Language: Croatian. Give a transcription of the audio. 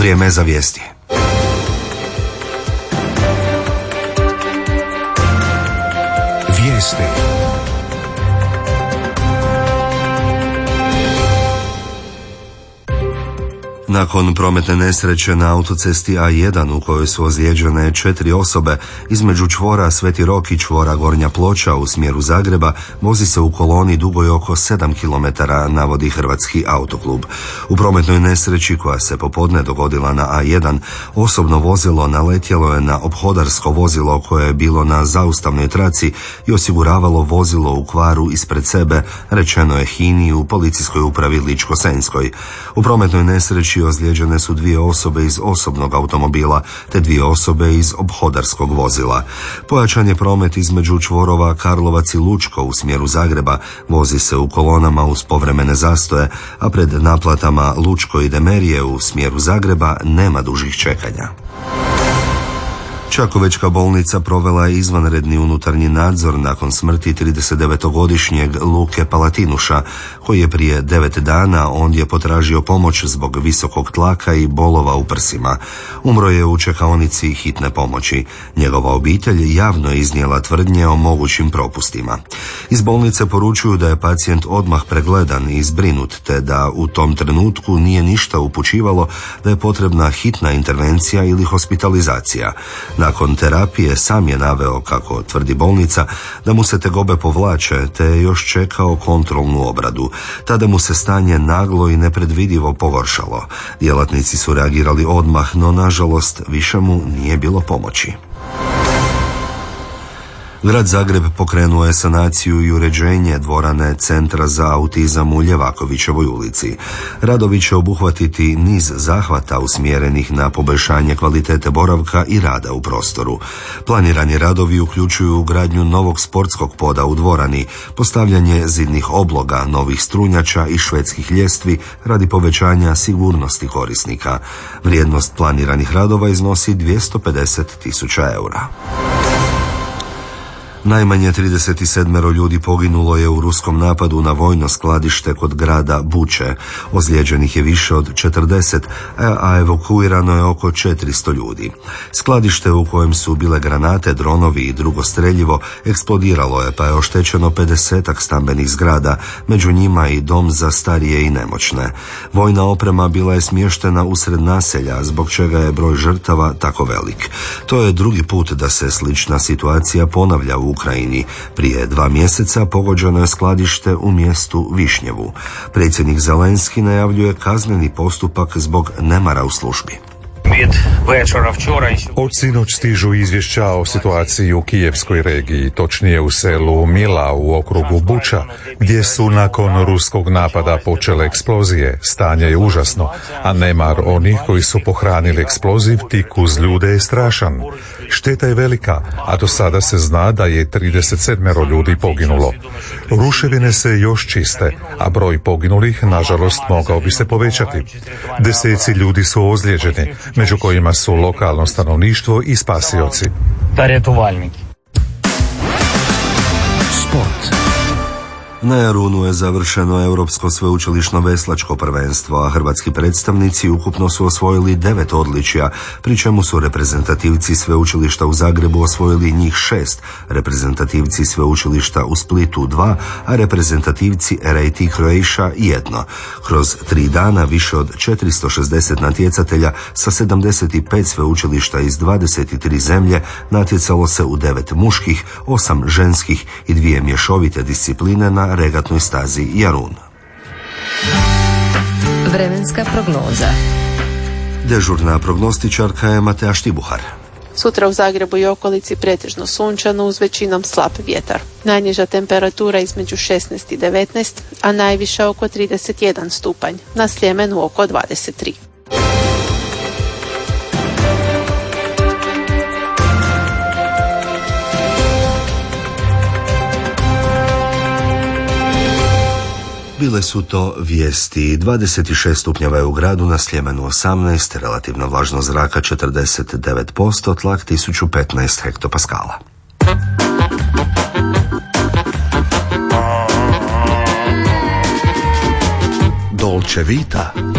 Vrijeme je za vijesti. Vijesti. Nakon prometne nesreće na autocesti A1 u kojoj su ozlijeđene 4 osobe, između čvora Sveti Rok i čvora Gornja Ploča u smjeru Zagreba vozi se u koloni dugoj oko 7 km, navodi Hrvatski autoklub. U prometnoj nesreći koja se popodne dogodila na A1, osobno vozilo naletjelo je na ophodarsko vozilo koje je bilo na zaustavnoj traci i osiguravalo vozilo u kvaru ispred sebe, rečeno je HINA-i u policijskoj upravi Ličko-senjskoj. U prometnoj nesreći ozlijeđene su 2 osobe iz osobnog automobila te 2 osobe iz ophodarskog vozila. Pojačan je promet između čvorova Karlovac i Lučko u smjeru Zagreba, vozi se u kolonama uz povremene zastoje, a pred naplatama Lučko i Demerije u smjeru Zagreba nema dužih čekanja. Čakovečka bolnica provela je izvanredni unutarnji nadzor nakon smrti 39-godišnjeg Luke Palatinuša, koji je prije 9 dana ondje potražio pomoć zbog visokog tlaka i bolova u prsima. Umro je u čekaonici hitne pomoći. Njegova obitelj javno je iznijela tvrdnje o mogućim propustima. Iz bolnice poručuju da je pacijent odmah pregledan i zbrinut, te da u tom trenutku nije ništa upućivalo da je potrebna hitna intervencija ili hospitalizacija. Nakon terapije sam je naveo, kako tvrdi bolnica, da mu se tegobe povlače, te je još čekao kontrolnu obradu. Tada mu se stanje naglo i nepredvidivo pogoršalo. Djelatnici su reagirali odmah, no nažalost više mu nije bilo pomoći. Grad Zagreb pokrenuo je sanaciju i uređenje dvorane Centra za autizam u Ljevakovićevoj ulici. Radovi će obuhvatiti niz zahvata usmjerenih na poboljšanje kvalitete boravka i rada u prostoru. Planirani radovi uključuju ugradnju novog sportskog poda u dvorani, postavljanje zidnih obloga, novih strunjača i švedskih ljestvi radi povećanja sigurnosti korisnika. Vrijednost planiranih radova iznosi 250.000 eura. Najmanje 37 ljudi poginulo je u ruskom napadu na vojno skladište kod grada Buče. Ozlijeđenih je više od 40, a evakuirano je oko 400 ljudi. Skladište u kojem su bile granate, dronovi i drugo streljivo eksplodiralo je, pa je oštećeno 50 stambenih zgrada, među njima i dom za starije i nemoćne. Vojna oprema bila je smještena usred naselja, zbog čega je broj žrtava tako velik. To je drugi put da se slična situacija ponavlja u Ukrajini. Prije 2 mjeseca pogođeno je skladište u mjestu Višnjevu. Predsjednik Zelenski najavljuje kazneni postupak zbog nemara u službi. Od sinoć stižu izvješća o situaciji u kijevskoj regiji, točnije u selu Mila u okrugu Buča, gdje su nakon ruskog napada počele eksplozije. Stanje je užasno, a nemar onih koji su pohranili eksploziv tik uz ljude je strašan. Šteta je velika, a do sada se zna da je 37 ljudi poginulo. Ruševine se još čiste, a broj poginulih, nažalost, mogao bi se povećati. Deseci ljudi su ozlijeđeni, među kojima su lokalno stanovništvo i spasioci. Sport. Na Jarunu je završeno Europsko sveučilišno veslačko prvenstvo, a hrvatski predstavnici ukupno su osvojili 9 odličja, pri čemu su reprezentativci sveučilišta u Zagrebu osvojili njih 6, reprezentativci sveučilišta u Splitu 2, a reprezentativci RIT Croatia 1. Kroz 3 dana više od 460 natjecatelja sa 75 sveučilišta iz 23 zemlje natjecalo se u 9 muških, 8 ženskih i 2 mješovite discipline na regatnoj stazi Jarun. Vremenska prognoza. Dežurna prognostičarka je Matea Štibuhar. Sutra u Zagrebu i okolici pretežno sunčano uz većinom slab vjetar. Najniža temperatura između 16 i 19, a najviša oko 31 stupanj. Na Sljemenu oko 23. Bile su to vijesti. 26 stupnjeva je u gradu, na Sljemenu 18, relativna vlažnost zraka 49%, tlak 1015 hektopaskala. Dolce Vita.